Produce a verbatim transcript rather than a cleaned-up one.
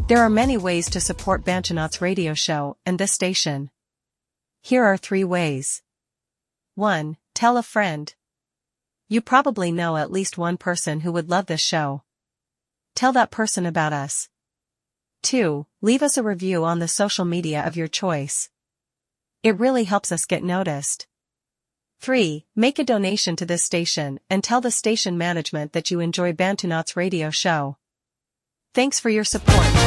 There are many ways to support Bantanauts Radio Show and this station. Here are three ways. one. Tell a friend. You probably know at least one person who would love this show. Tell that person about us. two. Leave us a review on the social media of your choice. It really helps us get noticed. three. Make a donation to this station and tell the station management that you enjoy Bantanauts Radio Show. Thanks for your support.